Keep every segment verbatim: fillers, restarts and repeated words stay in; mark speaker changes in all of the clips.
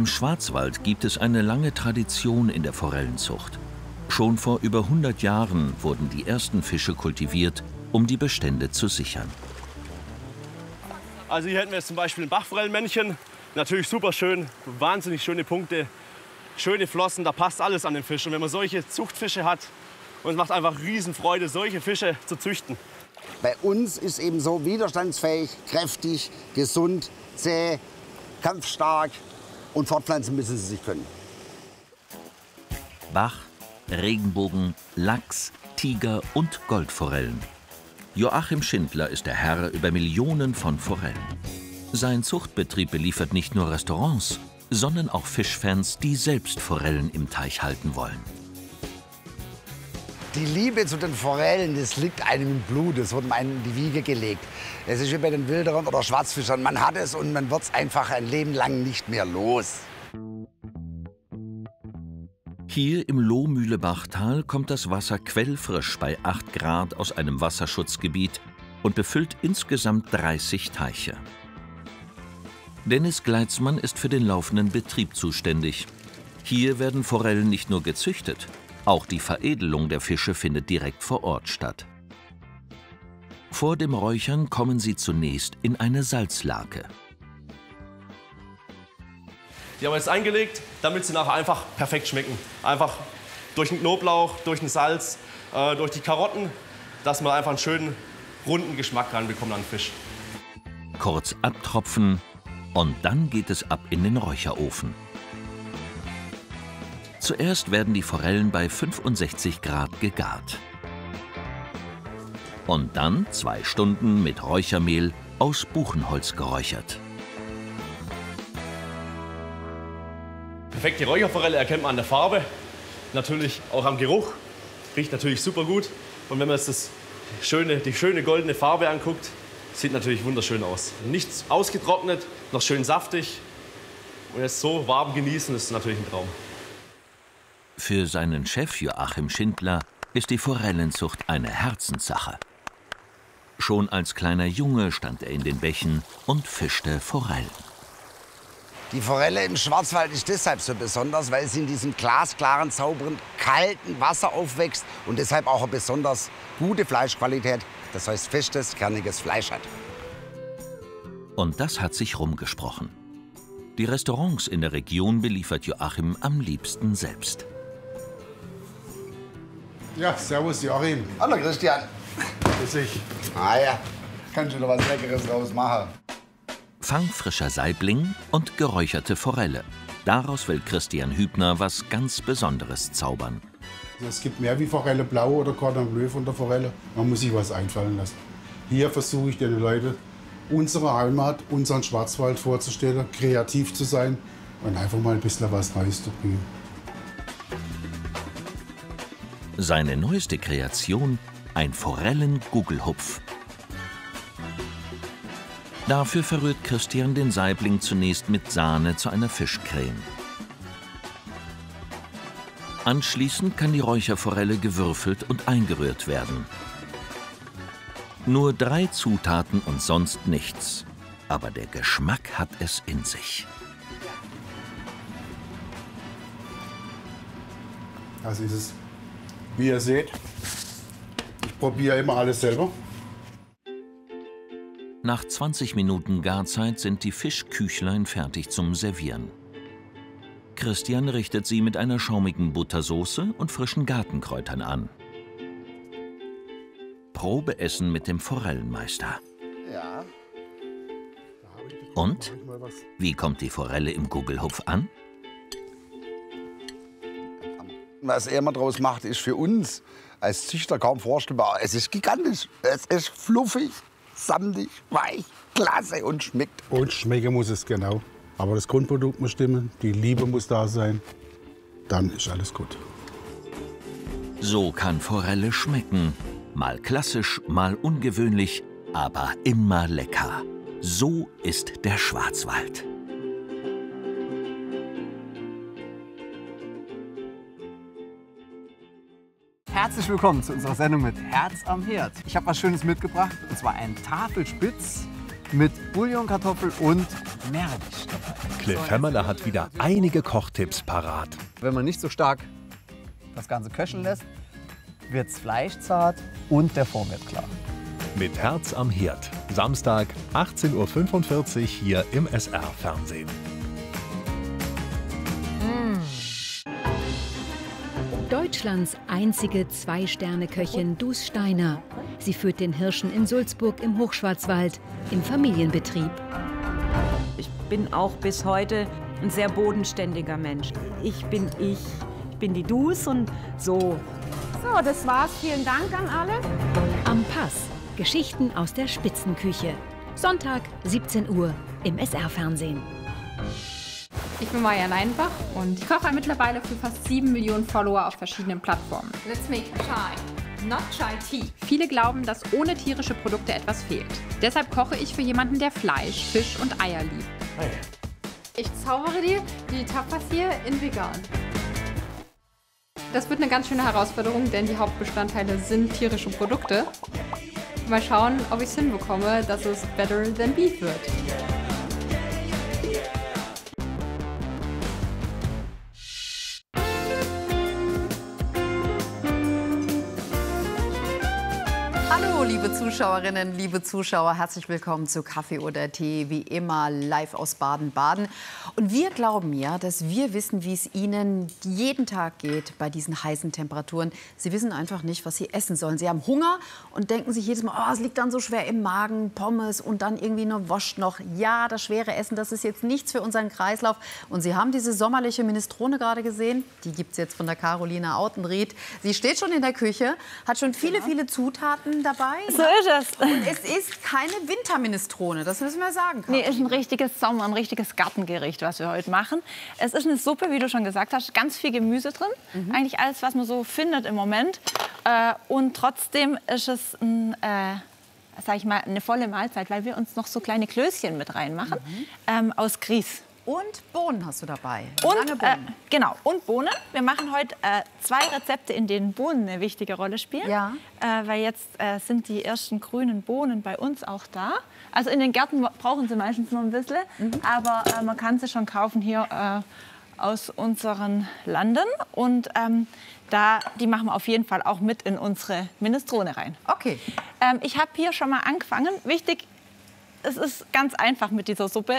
Speaker 1: Im Schwarzwald gibt es eine lange Tradition in der Forellenzucht. Schon vor über hundert Jahren wurden die ersten Fische kultiviert, um die Bestände zu sichern.
Speaker 2: Also hier hätten wir jetzt zum Beispiel ein Bachforellenmännchen. Natürlich super schön, wahnsinnig schöne Punkte, schöne Flossen, da passt alles an den Fisch. Und wenn man solche Zuchtfische hat, und es macht einfach Riesenfreude, solche Fische zu züchten.
Speaker 3: Bei uns ist eben so widerstandsfähig, kräftig, gesund, zäh, kampfstark und fortpflanzen müssen sie sich können.
Speaker 1: Bach, Regenbogen, Lachs, Tiger und Goldforellen. Joachim Schindler ist der Herr über Millionen von Forellen. Sein Zuchtbetrieb beliefert nicht nur Restaurants, sondern auch Fischfans, die selbst Forellen im Teich halten wollen.
Speaker 3: Die Liebe zu den Forellen, das liegt einem im Blut, das wird einem in die Wiege gelegt. Es ist wie bei den Wilderern oder Schwarzfischern, man hat es und man wird es einfach ein Leben lang nicht mehr los.
Speaker 1: Hier im Lohmühlebachtal kommt das Wasser quellfrisch bei acht Grad aus einem Wasserschutzgebiet und befüllt insgesamt dreißig Teiche. Dennis Gleitzmann ist für den laufenden Betrieb zuständig. Hier werden Forellen nicht nur gezüchtet, auch die Veredelung der Fische findet direkt vor Ort statt. Vor dem Räuchern kommen sie zunächst in eine Salzlake.
Speaker 2: Die haben wir jetzt eingelegt, damit sie nachher einfach perfekt schmecken. Einfach durch den Knoblauch, durch den Salz, äh, durch die Karotten, dass man einfach einen schönen, runden Geschmack reinbekommt an den Fisch.
Speaker 1: Kurz abtropfen und dann geht es ab in den Räucherofen. Zuerst werden die Forellen bei fünfundsechzig Grad gegart. Und dann zwei Stunden mit Räuchermehl aus Buchenholz geräuchert.
Speaker 2: Perfekte Räucherforelle erkennt man an der Farbe, natürlich auch am Geruch. Riecht natürlich super gut. Und wenn man jetzt das schöne, die schöne goldene Farbe anguckt, sieht natürlich wunderschön aus. Nichts ausgetrocknet, noch schön saftig. Und jetzt so warm genießen, ist natürlich ein Traum.
Speaker 1: Für seinen Chef Joachim Schindler ist die Forellenzucht eine Herzenssache. Schon als kleiner Junge stand er in den Bächen und fischte Forellen.
Speaker 3: Die Forelle im Schwarzwald ist deshalb so besonders, weil sie in diesem glasklaren, sauberen, kalten Wasser aufwächst und deshalb auch eine besonders gute Fleischqualität, das heißt festes, kerniges Fleisch hat.
Speaker 1: Und das hat sich rumgesprochen. Die Restaurants in der Region beliefert Joachim am liebsten selbst.
Speaker 4: Ja, servus Joachim.
Speaker 3: Hallo Christian.
Speaker 4: Grüß dich.
Speaker 3: Ah ja, kannst du noch was Leckeres draus machen.
Speaker 1: Fangfrischer Saibling und geräucherte Forelle. Daraus will Christian Hübner was ganz Besonderes zaubern.
Speaker 4: Es gibt mehr wie Forelle Blau oder Cordon Bleu von der Forelle. Man muss sich was einfallen lassen. Hier versuche ich den Leuten unsere Heimat, unseren Schwarzwald vorzustellen, kreativ zu sein und einfach mal ein bisschen was Neues zu bringen.
Speaker 1: Seine neueste Kreation, ein Forellen-Gugelhupf. Dafür verrührt Christian den Saibling zunächst mit Sahne zu einer Fischcreme. Anschließend kann die Räucherforelle gewürfelt und eingerührt werden. Nur drei Zutaten und sonst nichts. Aber der Geschmack hat es in sich.
Speaker 4: Das ist es. Wie ihr seht, ich probiere immer alles selber.
Speaker 1: Nach zwanzig Minuten Garzeit sind die Fischküchlein fertig zum Servieren. Christian richtet sie mit einer schaumigen Buttersoße und frischen Gartenkräutern an. Probeessen mit dem Forellenmeister.
Speaker 3: Ja.
Speaker 1: Und? Wie kommt die Forelle im Gugelhupf an?
Speaker 3: Was er immer draus macht, ist für uns als Züchter kaum vorstellbar. Es ist gigantisch. Es ist fluffig, sandig, weich, klasse und schmeckt.
Speaker 4: Und schmecken muss es, genau. Aber das Grundprodukt muss stimmen, die Liebe muss da sein. Dann ist alles gut.
Speaker 1: So kann Forelle schmecken. Mal klassisch, mal ungewöhnlich, aber immer lecker. So ist der Schwarzwald.
Speaker 5: Herzlich willkommen zu unserer Sendung mit Herz am Herd. Ich habe was Schönes mitgebracht, und zwar einen Tafelspitz mit Bouillon, Kartoffel und Meerrettich dabei.
Speaker 6: Cliff Hemmerle hat wieder einige Kochtipps parat.
Speaker 5: Wenn man nicht so stark das Ganze köcheln lässt, wird das Fleisch zart und der Fond wird klar.
Speaker 6: Mit Herz am Herd. Samstag, achtzehn Uhr fünfundvierzig hier im S R-Fernsehen.
Speaker 7: Deutschlands einzige Zwei-Sterne-Köchin Dus Steiner. Sie führt den Hirschen in Sulzburg im Hochschwarzwald im Familienbetrieb.
Speaker 8: Ich bin auch bis heute ein sehr bodenständiger Mensch. Ich bin ich, ich bin die Dus und so.
Speaker 9: So, das war's. Vielen Dank an alle.
Speaker 7: Am Pass. Geschichten aus der Spitzenküche. Sonntag, siebzehn Uhr im S R-Fernsehen.
Speaker 9: Ich bin Maja Leinbach und ich koche mittlerweile für fast sieben Millionen Follower auf verschiedenen Plattformen. Let's make chai, not chai tea. Viele glauben, dass ohne tierische Produkte etwas fehlt. Deshalb koche ich für jemanden, der Fleisch, Fisch und Eier liebt.
Speaker 2: Hey.
Speaker 9: Ich zaubere dir die Tapas hier in vegan. Das wird eine ganz schöne Herausforderung, denn die Hauptbestandteile sind tierische Produkte. Mal schauen, ob ich es hinbekomme, dass es better than beef wird.
Speaker 10: Hallo, liebe Zuschauerinnen, liebe Zuschauer, herzlich willkommen zu Kaffee oder Tee, wie immer live aus Baden-Baden. Und wir glauben ja, dass wir wissen, wie es Ihnen jeden Tag geht bei diesen heißen Temperaturen. Sie wissen einfach nicht, was Sie essen sollen. Sie haben Hunger und denken sich jedes Mal, oh, es liegt dann so schwer im Magen, Pommes und dann irgendwie eine Wurst noch. Ja, das schwere Essen, das ist jetzt nichts für unseren Kreislauf. Und Sie haben diese sommerliche Minestrone gerade gesehen. Die gibt es jetzt von der Carolina Autenried. Sie steht schon in der Küche, hat schon viele,
Speaker 11: genau.
Speaker 10: viele Zutaten dabei.
Speaker 11: So ist es.
Speaker 10: Und es ist keine Winterminestrone, das müssen wir sagen.
Speaker 11: Nee, ist ein richtiges Sommer, ein richtiges Gartengericht, was wir heute machen. Es ist eine Suppe, wie du schon gesagt hast, ganz viel Gemüse drin. Mhm. Eigentlich alles, was man so findet im Moment. Äh, und trotzdem ist es ein, äh, sag ich mal, eine volle Mahlzeit, weil wir uns noch so kleine Klößchen mit reinmachen, mhm. ähm, aus Grieß.
Speaker 10: Und Bohnen hast du dabei.
Speaker 11: Und,
Speaker 10: Lange Bohnen.
Speaker 11: Äh, genau, und Bohnen. Wir machen heute äh, zwei Rezepte, in denen Bohnen eine wichtige Rolle spielen.
Speaker 10: Ja.
Speaker 11: Äh, weil jetzt äh, sind die ersten grünen Bohnen bei uns auch da. Also in den Gärten brauchen sie meistens noch ein bisschen. Mhm. Aber äh, man kann sie schon kaufen hier äh, aus unseren Landen. Und ähm, da, die machen wir auf jeden Fall auch mit in unsere Minestrone rein.
Speaker 10: Okay.
Speaker 11: Ähm, ich habe hier schon mal angefangen. Wichtig, es ist ganz einfach mit dieser Suppe.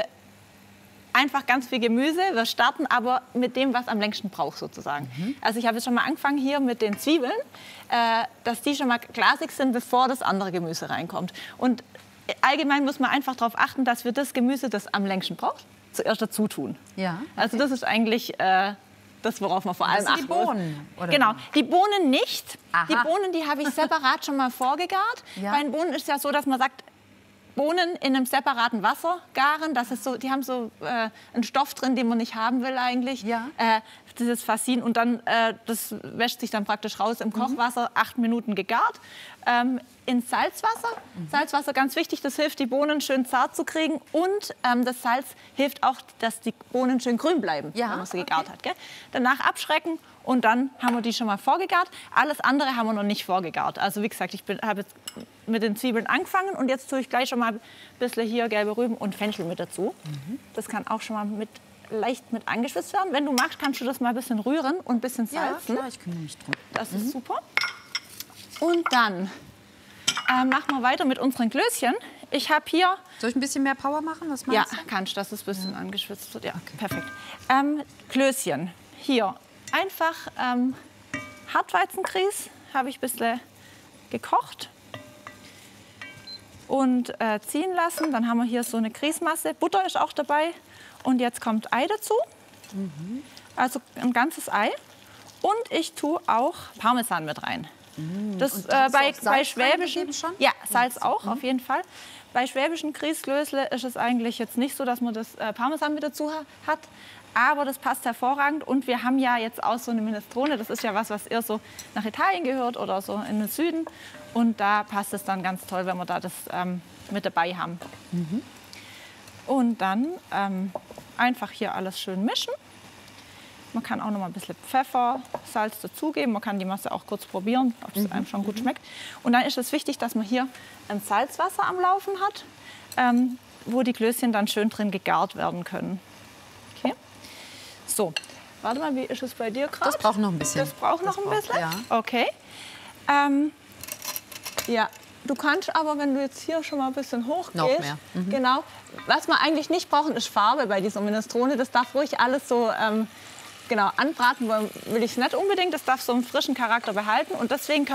Speaker 11: Einfach ganz viel Gemüse. Wir starten aber mit dem, was am längsten braucht sozusagen. Mhm. Also ich habe jetzt schon mal angefangen hier mit den Zwiebeln, äh, dass die schon mal glasig sind, bevor das andere Gemüse reinkommt. Und allgemein muss man einfach darauf achten, dass wir das Gemüse, das am längsten braucht, zuerst dazu tun.
Speaker 10: Ja, okay.
Speaker 11: Also das ist eigentlich äh, das, worauf man vor allem
Speaker 10: das
Speaker 11: achten
Speaker 10: sind die Bohnen,
Speaker 11: muss.
Speaker 10: Oder?
Speaker 11: Genau, die Bohnen nicht.
Speaker 10: Aha.
Speaker 11: Die Bohnen, die habe ich separat schon mal vorgegart.
Speaker 10: Ja.
Speaker 11: Bei den Bohnen ist ja so, dass man sagt, Bohnen in einem separaten Wasser garen, das ist so, die haben so äh, einen Stoff drin, den man nicht haben will eigentlich.
Speaker 10: Ja.
Speaker 11: Äh, dieses Fassin und dann äh, das wäscht sich dann praktisch raus im Kochwasser, mhm. acht Minuten gegart. Ähm, in Salzwasser. Mhm. Salzwasser ganz wichtig, das hilft, die Bohnen schön zart zu kriegen und ähm, das Salz hilft auch, dass die Bohnen schön grün bleiben,
Speaker 10: ja,
Speaker 11: wenn man sie
Speaker 10: okay.
Speaker 11: gegart hat. Gell? Danach abschrecken. Und dann haben wir die schon mal vorgegart. Alles andere haben wir noch nicht vorgegart. Also wie gesagt, ich habe jetzt mit den Zwiebeln angefangen und jetzt tue ich gleich schon mal ein bisschen hier gelbe Rüben und Fenchel mit dazu. Mhm. Das kann auch schon mal mit, leicht mit angeschwitzt werden. Wenn du magst, kannst du das mal ein bisschen rühren und ein bisschen salzen.
Speaker 10: Ja, klar, ich kümmere mich drum.
Speaker 11: Das
Speaker 10: mhm.
Speaker 11: ist super. Und dann äh, machen wir weiter mit unseren Klößchen. Ich habe hier...
Speaker 10: Soll ich ein bisschen mehr Power machen? Was meinst
Speaker 11: ja,
Speaker 10: du?
Speaker 11: kannst du, dass es ein bisschen
Speaker 10: ja.
Speaker 11: angeschwitzt wird. Ja,
Speaker 10: okay.
Speaker 11: Perfekt. Ähm, Klößchen. Hier einfach ähm, Hartweizengrieß habe ich ein bisschen gekocht und äh, ziehen lassen. Dann haben wir hier so eine Grießmasse. Butter ist auch dabei. Und jetzt kommt Ei dazu. Mhm. Also ein ganzes Ei. Und ich tue auch Parmesan mit rein. Mhm. Das äh, bei, bei schwäbischen
Speaker 10: schon?
Speaker 11: Ja, Salz
Speaker 10: ja.
Speaker 11: auch,
Speaker 10: mhm.
Speaker 11: auf jeden Fall. Bei schwäbischen Grießklößle ist es eigentlich jetzt nicht so, dass man das äh, Parmesan mit dazu ha hat. Aber das passt hervorragend und wir haben ja jetzt auch so eine Minestrone. Das ist ja was, was eher so nach Italien gehört oder so in den Süden. Und da passt es dann ganz toll, wenn wir da das ähm, mit dabei haben. Mhm. Und dann ähm, einfach hier alles schön mischen. Man kann auch noch mal ein bisschen Pfeffer, Salz dazugeben. Man kann die Masse auch kurz probieren, ob es mhm. einem schon gut schmeckt. Und dann ist es wichtig, dass man hier ein Salzwasser am Laufen hat. Ähm, wo die Klößchen dann schön drin gegart werden können. Okay. So, warte mal, wie ist es bei dir gerade?
Speaker 10: Das braucht noch ein bisschen.
Speaker 11: Das braucht noch
Speaker 10: das
Speaker 11: ein
Speaker 10: braucht,
Speaker 11: bisschen?
Speaker 10: Ja.
Speaker 11: Okay. Ähm, ja, du kannst aber, wenn du jetzt hier schon mal ein bisschen hoch
Speaker 10: noch
Speaker 11: gehst,
Speaker 10: mehr. Mhm.
Speaker 11: Genau. Was wir eigentlich nicht brauchen, ist Farbe bei dieser Minestrone. Das darf ruhig alles so ähm, genau anbraten, will ich es nicht unbedingt. Das darf so einen frischen Charakter behalten. Und deswegen